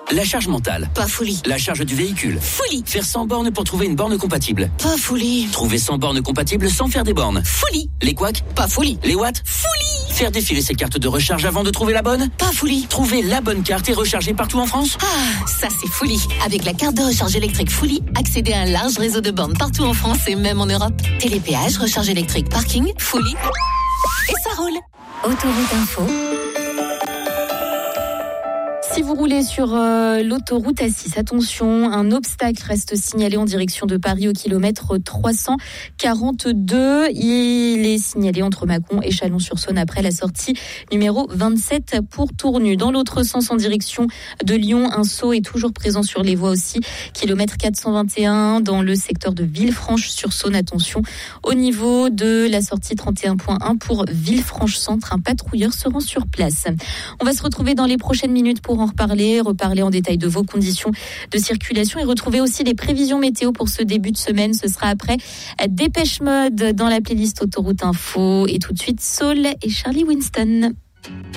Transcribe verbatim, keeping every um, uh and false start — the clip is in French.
La charge mentale. Pas folie. La charge du véhicule. Folie. Faire cent bornes pour trouver une borne compatible. Pas folie. Trouver cent bornes compatibles sans faire des bornes. Folie. Les couacs. Pas folie. Les watts. Folie. Faire défiler ses cartes de recharge avant de trouver la bonne. Pas folie. Trouver la bonne carte et recharger partout en France. Ah, ça c'est folie. Avec la carte de recharge électrique Folie, accédez à un large réseau de bornes partout en France et même en Europe. Télépéage, recharge électrique, parking, Folie. Et ça roule. Autoroute Info. Si vous roulez sur euh, l'autoroute A six, attention, un obstacle reste signalé en direction de Paris au kilomètre trois cent quarante-deux. Il est signalé entre Mâcon et Chalon-sur-Saône après la sortie numéro vingt-sept pour Tournu. Dans l'autre sens, en direction de Lyon, un saut est toujours présent sur les voies aussi. Kilomètre quatre cent vingt et un dans le secteur de Villefranche-sur-Saône. Attention, au niveau de la sortie trente et un point un pour Villefranche-Centre, un patrouilleur se rend sur place. On va se retrouver dans les prochaines minutes pour en reparler, reparler en détail de vos conditions de circulation et retrouver aussi les prévisions météo pour ce début de semaine. Ce sera après Dépêche Mode dans la playlist Autoroute Info et tout de suite Saul et Charlie Winston.